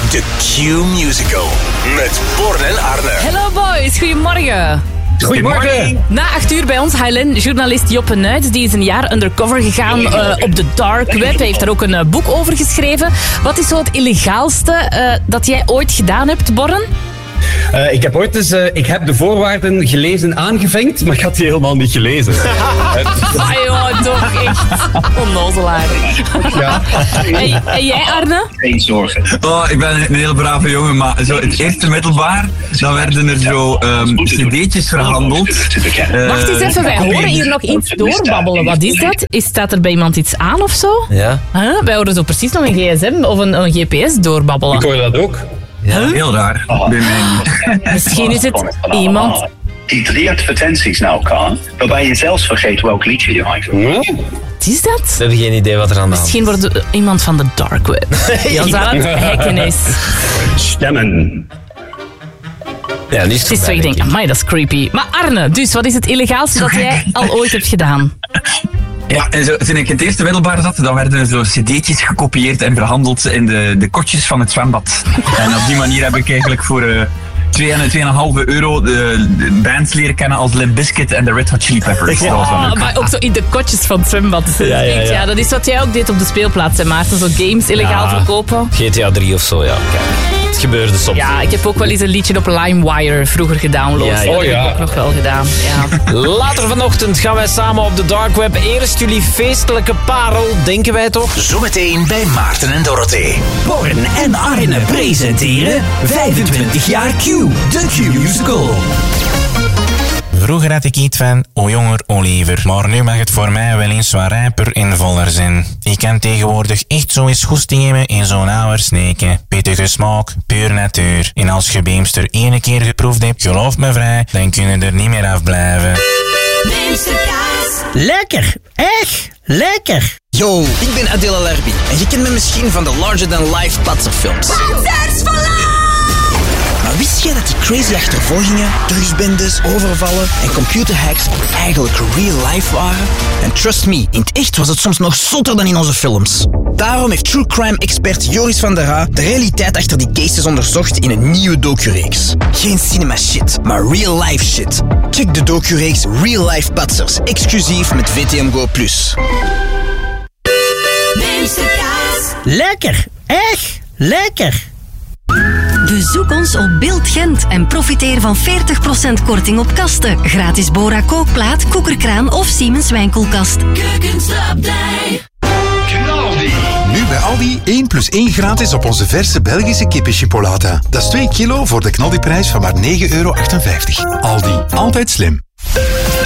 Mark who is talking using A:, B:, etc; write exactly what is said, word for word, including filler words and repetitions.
A: De Q-musical met Born en Arne.
B: Hello boys, goedemorgen.
C: Goedemorgen.
B: Na acht uur bij ons, Highland, journalist Joppe Nuit. Die is een jaar undercover gegaan uh, op de dark web. Hij heeft daar ook een uh, boek over geschreven. Wat is zo het illegaalste uh, dat jij ooit gedaan hebt, Borren?
C: Uh, ik heb ooit eens, uh, ik heb de voorwaarden gelezen aangevinkt, maar ik had die helemaal niet gelezen.
B: Ah joh, toch echt onnozelaar.
C: Ja.
B: En, en jij, Arne?
D: Geen zorgen.
E: Oh, ik ben een heel brave jongen, maar zo het eerste middelbaar, dan werden er zo um, cd'tjes verhandeld. Uh,
B: Wacht eens even, wij horen hier nog iets doorbabbelen. Wat is dat? Is, staat er bij iemand iets aan of zo?
F: Ja.
B: Huh? Wij horen zo precies nog een gsm of een, een G P S doorbabbelen.
C: Ik hoor dat ook.
E: Ja. Heel raar.
D: Oh.
E: Bij mij niet.
B: Misschien is het iemand...
D: Die drie advertenties naar elkaar, waarbij je zelfs vergeet welk liedje je eigenlijk.
C: Ja?
B: Wat is dat?
F: We hebben geen idee wat er aan de hand is.
B: Misschien wordt het iemand van de dark web. Die ons aan het hacken is.
C: Stemmen.
F: Ja, die is
B: Het is zo, ik denk, amai, dat is creepy. Maar Arne, dus wat is het illegaalste dat jij al ooit hebt gedaan?
E: Ja, en zo, toen ik in het eerste middelbaar zat, dan werden er zo cd'tjes gekopieerd en verhandeld in de, de kotjes van het zwembad. En op die manier heb ik eigenlijk voor uh, twee komma vijf euro de, de bands leren kennen als Limp Bizkit en de Red Hot Chili Peppers. Dat was wel
B: Oh,
E: leuk.
B: maar ook zo in de kotjes van het zwembad.
F: Ja, ja, ja.
B: ja, dat is wat jij ook deed op de speelplaats, hè, Maarten. Zo games illegaal
F: Ja.
B: verkopen.
F: G T A drie of zo, ja. Kijk, het gebeurde soms.
B: Ja, ik heb ook wel eens een liedje op LimeWire vroeger gedownload.
F: Ja, ja.
B: Dat
C: Oh,
B: heb
C: ja.
B: ik ook nog wel gedaan. Ja.
F: Later vanochtend gaan wij samen op de dark web. Eerst jullie feestelijke parel, denken wij toch?
A: Zometeen bij Maarten en Dorothee.
G: Born en Arne presenteren vijfentwintig jaar Q, de Q-musical.
H: Vroeger had ik iets van, o jonger, o liever. Maar nu mag het voor mij wel eens wat rijper en voller zijn. Ik kan tegenwoordig echt zo eens goesting hebben in zo'n oude sneken. Pittige smaak, puur natuur. En als je Beemster ene keer geproefd hebt, geloof me vrij, dan kun je er niet meer afblijven.
G: Lekker, echt lekker.
I: Yo, ik ben Adela Larbi en je kent me misschien van de Larger Than Life Patserfilms. Maar wist jij dat die crazy achtervolgingen, drugsbendes, overvallen en computerhacks eigenlijk real life waren? En trust me, in het echt was het soms nog zotter dan in onze films. Daarom heeft true crime expert Joris van der Haa de realiteit achter die cases onderzocht in een nieuwe docureeks. Geen cinema shit, maar real life shit. Check de docureeks Real Life Patsers, exclusief met V T M Go plus.
G: Lekker, echt lekker.
J: Bezoek ons op Beeld Gent en profiteer van veertig procent korting op kasten. Gratis Bora kookplaat, koekerkraan of Siemens wijnkoelkast.
K: Nu bij Aldi één plus één gratis op onze verse Belgische kippenchipolata. Dat is twee kilo voor de knaldiprijs van maar negen euro achtenvijftig. Aldi, altijd slim.